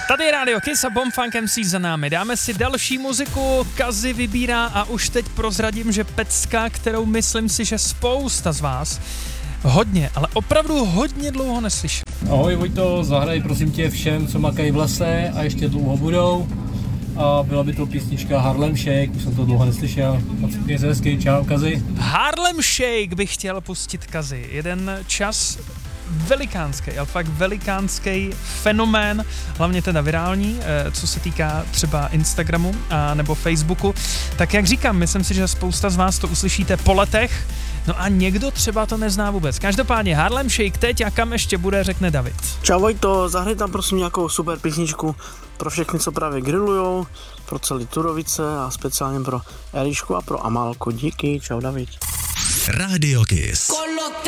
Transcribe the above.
Tady je Radio Kiss a Bomb Funk MC za námi. Dáme si další muziku, Kazi vybírá a už teď prozradím, že pecka, kterou myslím si, že spousta z vás hodně, ale opravdu hodně dlouho neslyšel. Ahoj Vojto, zahraj prosím tě všem, co makají v lese a ještě dlouho budou. A byla by to písnička Harlem Shake, už jsem to dlouho neslyšel. Měj se hezky, čau Kazi. Harlem Shake bych chtěl pustit, Kazi. Jeden čas velikánský, ale fakt velikánský fenomén, hlavně teda virální, co se týká třeba Instagramu a nebo Facebooku. Tak jak říkám, myslím si, že spousta z vás to uslyšíte po letech, no a někdo třeba to nezná vůbec. Každopádně Harlem Shake teď a kam ještě bude, řekne David. Čau Vojto, zahraj tam prosím nějakou super písničku pro všechny, co právě grillujou, pro celý Turovice a speciálně pro Elišku a pro Amálku. Díky, čau David. Radio Kiss.